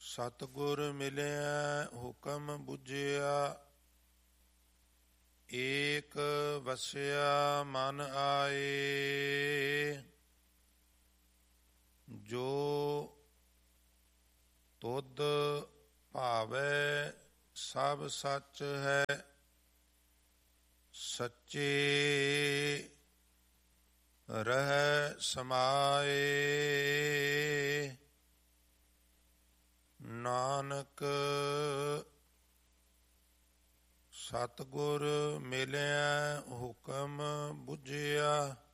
ਸਤਿਗੁਰ ਮਿਲਿਆ ਹੁਕਮ ਬੁਝਿਆ, ਏਕ ਵਸਿਆ ਮਨ ਆਏ। ਜੋ ਤੁਧ ਭਾਵੈ ਸਭ ਸੱਚ ਹੈ, ਸੱਚੇ ਰਹਿ ਸਮਾਏ। ਨਾਨਕ ਸਤਿਗੁਰ ਮਿਲਿਆ ਹੁਕਮ ਬੁਝਿਆ,